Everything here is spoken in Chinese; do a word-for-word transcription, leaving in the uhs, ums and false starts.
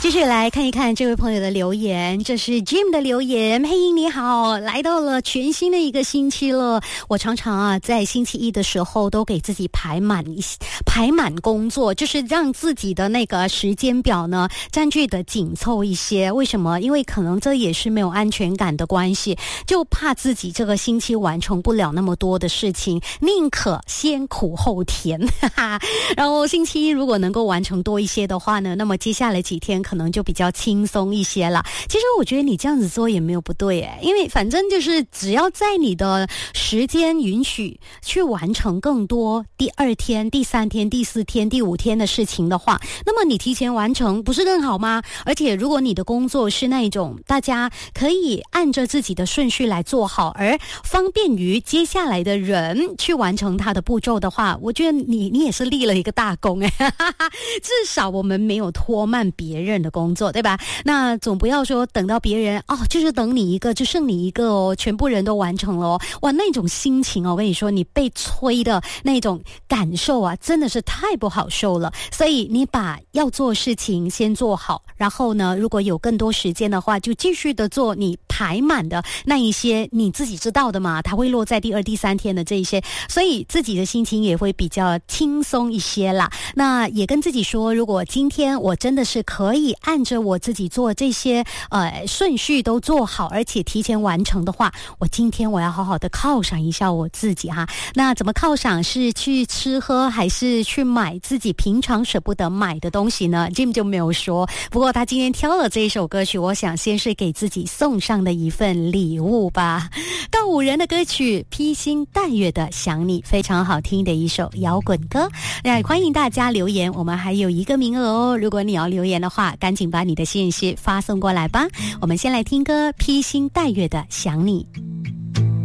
继续来看一看这位朋友的留言，这是 Jim 的留言。嘿，你好，来到了全新的一个星期了。我常常啊，在星期一的时候都给自己排满排满工作，就是让自己的那个时间表呢占据的紧凑一些。为什么？因为可能这也是没有安全感的关系，就怕自己这个星期完成不了那么多的事情，宁可先苦后甜。然后星期一如果能够完成多一些的话呢，那么接下来几天可能就比较轻松一些了。其实我觉得你这样子做也没有不对耶，因为反正就是只要在你的时间允许去完成更多第二天、第三天、第四天、第五天的事情的话，那么你提前完成不是更好吗？而且如果你的工作是那种大家可以按着自己的顺序来做好，而方便于接下来的人去完成他的步骤的话，我觉得你你也是立了一个大功哎，至少我们没有拖慢别人的工作，对吧？那总不要说等到别人哦，就是等你一个就剩你一个哦，全部人都完成了哦，哇，那种心情哦，我跟你说，你被催的那种感受啊，真的是太不好受了。所以你把要做事情先做好，然后呢，如果有更多时间的话，就继续的做你排满的那一些你自己知道的嘛，它会落在第二、第三天的这一些，所以自己的心情也会比较轻松一些啦。那也跟自己说，如果今天我真的是可以按着我自己做这些呃顺序都做好，而且提前完成的话，我今天我要好好的犒赏一下我自己哈。那怎么犒赏？是去吃喝，还是去买自己平常舍不得买的东西呢？ Jim 就没有说，不过他今天挑了这一首歌曲，我想先是给自己送上的一份礼物吧。告五人的歌曲披星戴月的想你，非常好听的一首摇滚歌。那欢迎大家留言，我们还有一个名额哦，如果你要留言的话，赶紧把你的信息发送过来吧。我们先来听歌，披星戴月的想你。